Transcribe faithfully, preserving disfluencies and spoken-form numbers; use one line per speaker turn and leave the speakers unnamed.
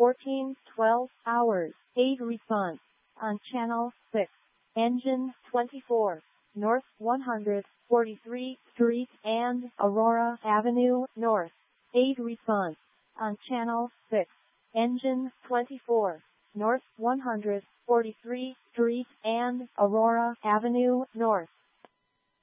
fourteen twelve hours, aid response. On channel six. Engine twenty-four. North one hundred forty-three Street and Aurora Avenue North. Aid response. On channel six. Engine twenty-four. North one hundred forty-three Street and Aurora Avenue North.